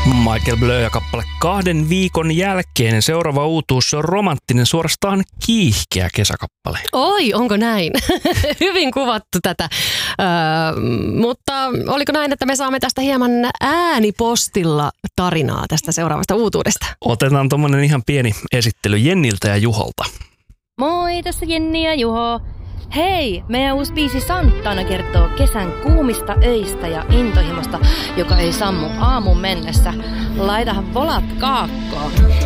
Michael Bleu ja kappale 2 viikon jälkeen. Seuraava uutuus on romanttinen, suorastaan kiihkeä kesäkappale. Oi, onko näin? Hyvin kuvattu tätä. Mutta oliko näin, että me saamme tästä hieman äänipostilla tarinaa tästä seuraavasta uutuudesta? Otetaan tommonen ihan pieni esittely Jenniltä ja Juholta. Moi, tässä Jenni ja Juho. Hei, meidän uusi biisi Santana kertoo kesän kuumista öistä ja intohimosta, joka ei sammu aamun mennessä. Laitahan volat kaakkoon.